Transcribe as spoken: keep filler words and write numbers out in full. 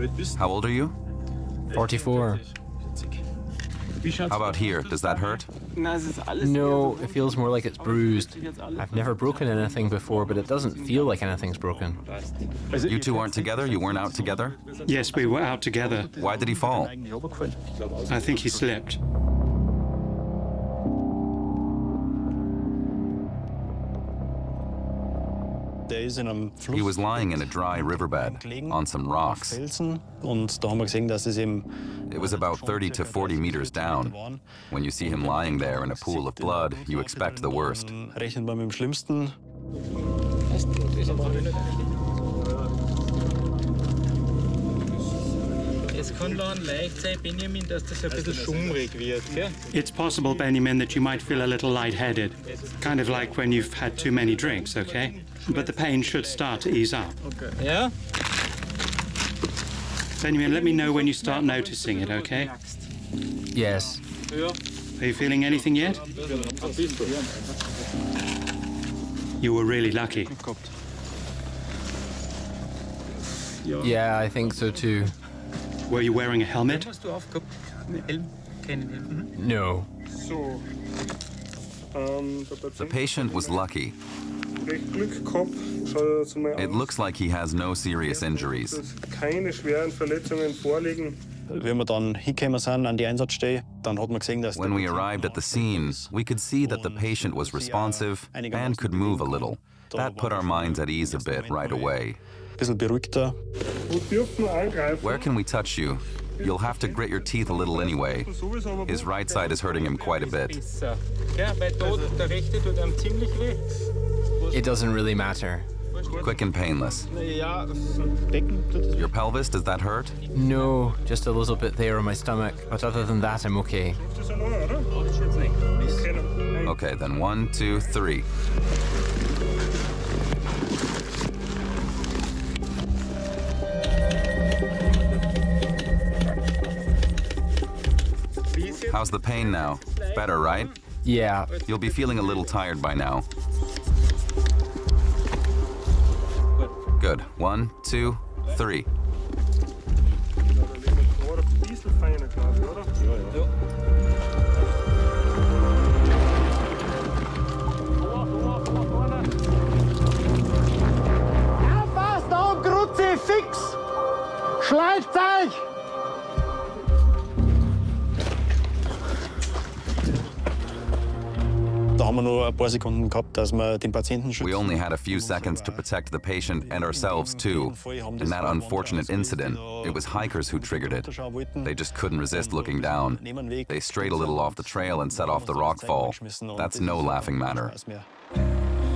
How old are you? forty-four. How about here? Does that hurt? No, it feels more like it's bruised. I've never broken anything before, but it doesn't feel like anything's broken. You two aren't together? You weren't out together? Yes, we were out together. Why did he fall? I think he slipped. He was lying in a dry riverbed on some rocks. It was about thirty to forty meters down. When you see him lying there in a pool of blood, you expect the worst. It's possible, Benjamin, that you might feel a little lightheaded, kind of like when you've had too many drinks, okay? But the pain should start to ease up. Okay. Yeah? Benjamin, let me know when you start noticing it, okay? Yes. Are you feeling anything yet? You were really lucky. Yeah, I think so too. Were you wearing a helmet? No. The patient was lucky. It looks like he has no serious injuries. When we arrived at the scene, we could see that the patient was responsive and could move a little. That put our minds at ease a bit right away. Where can we touch you? You'll have to grit your teeth a little anyway. His right side is hurting him quite a bit. It doesn't really matter. Quick and painless. Your pelvis, does that hurt? No, just a little bit there on my stomach, but other than that, I'm okay. Okay, then one, two, three. How's the pain now? Better, right? Yeah. You'll be feeling a little tired by now. Good. One, two, three. Aufpasst, da Kruzifix! Schleicht euch! We only had a few seconds to protect the patient and ourselves too. In that unfortunate incident, it was hikers who triggered it. They just couldn't resist looking down. They strayed a little off the trail and set off the rock fall. That's no laughing matter.